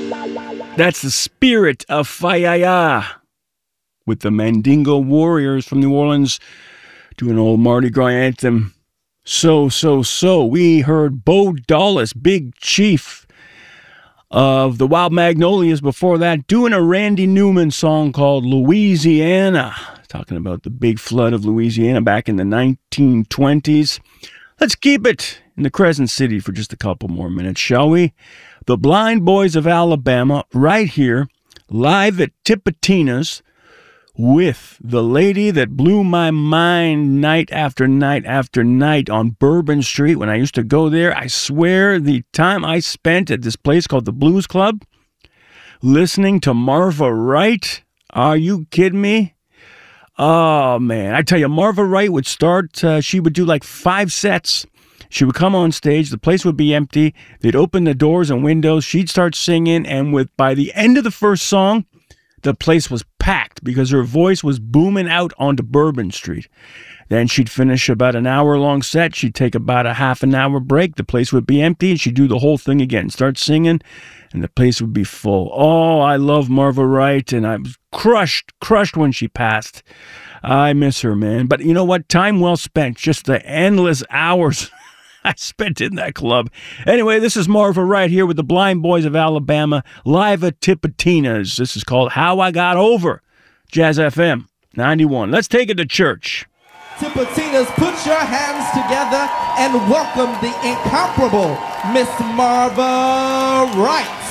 That's the spirit of Fayaya with the Mandingo Warriors from New Orleans doing an old Mardi Gras anthem. So. We heard Bo Dallas, Big Chief of the Wild Magnolias before that, doing a Randy Newman song called Louisiana, talking about the big flood of Louisiana back in the 1920s. Let's keep it in the Crescent City for just a couple more minutes, shall we? The Blind Boys of Alabama, right here, live at Tipitina's, with the lady that blew my mind night after night after night on Bourbon Street when I used to go there. I swear the time I spent at this place called the Blues Club listening to Marva Wright. Are you kidding me? Oh, man. I tell you, Marva Wright would start, she would do like 5 sets. She would come on stage, the place would be empty, they'd open the doors and windows, she'd start singing, and by the end of the first song, the place was packed because her voice was booming out onto Bourbon Street. Then she'd finish about an hour-long set, she'd take about a half an hour break, the place would be empty, and she'd do the whole thing again, start singing, and the place would be full. Oh, I love Marva Wright, and I was crushed when she passed. I miss her, man. But you know what? Time well spent, just the endless hours I spent in that club. Anyway, this is Marva Wright here with the Blind Boys of Alabama, live at Tipitina's. This is called How I Got Over, Jazz FM 91. Let's take it to church. Tipitina's, put your hands together and welcome the incomparable Miss Marva Wright.